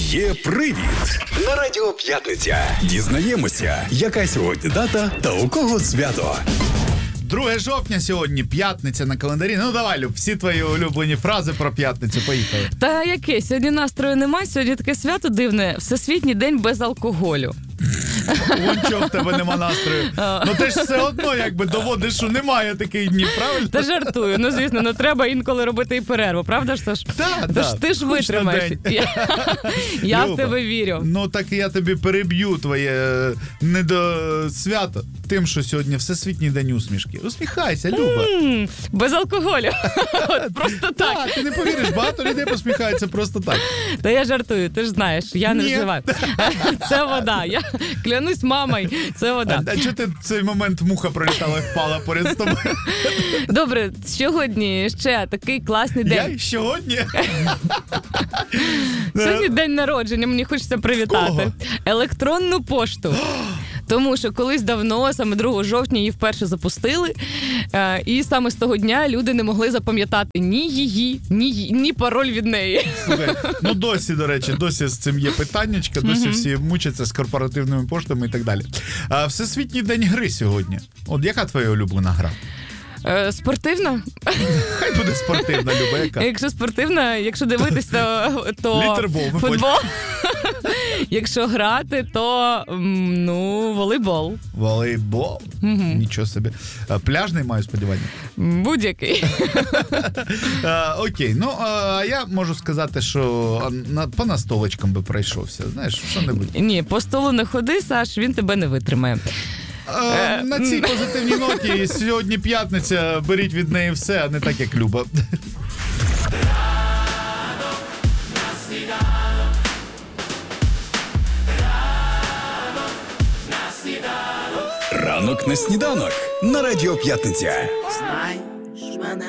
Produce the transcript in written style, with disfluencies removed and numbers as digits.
Є привід на Радіо П'ятниця. Дізнаємося, яка сьогодні дата та у кого свято. 2 жовтня сьогодні, п'ятниця на календарі. Ну давай, Люб, всі твої улюблені фрази про п'ятницю, поїхали. Та яке? Сьогодні настрою немає, сьогодні таке свято дивне. Всесвітній день без алкоголю. Вон чого в тебе нема настрою. Ну ти ж все одно якби доводиш, що немає таких днів, правильно? Та жартую. Ну, звісно, не треба інколи робити і перерву, правда ж, Саш? Так. Ти ж витримаєш. Я в тебе вірю. Ну так я тобі переб'ю твоє недосвято тим, що сьогодні Всесвітній день усмішки. Усміхайся, Люба. Без алкоголю. От просто так. Так, ти не повіриш, багато людей посміхаються просто так. Та я жартую, ти ж знаєш, я не вживаю. Це вода. Я клянусь мамою, це вода. А чого ти в цей момент муха пролітала і впала поряд з тобою? Добре, сьогодні ще такий класний день. Я сьогодні? Сьогодні день народження, мені хочеться привітати. Кого? Електронну пошту. Тому що колись давно, саме 2 жовтня, її вперше запустили, і саме з того дня люди не могли запам'ятати ні її, ні пароль від неї. Слухай, ну досі, до речі, досі з цим є питаннячка, досі всі мучаться з корпоративними поштами і так далі. Всесвітній день гри сьогодні. От яка твоя улюблена гра? Спортивна? Хай буде спортивна, Люба, яка? Якщо спортивна, якщо дивитися, то Літербол. футбол. Якщо грати, то, волейбол. Волейбол? Нічого собі. Пляжний, маю сподівання? Будь-який. Окей, ну, я можу сказати, що по настолочкам би пройшовся. Знаєш, що-небудь. Ні, по столу не ходи, Саш, він тебе не витримає. На цій позитивній ноті сьогодні п'ятниця, беріть від неї все, а не так, як Люба. Ранок на сніданок на Радіо П'ятниця.